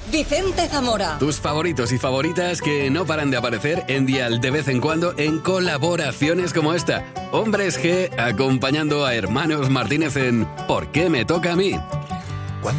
Vicente Zamora. Tus favoritos y favoritas que no paran de aparecer en Dial de vez en cuando en colaboraciones como esta. Hombres G acompañando a Hermanos Martínez en ¿Por qué me toca a mí?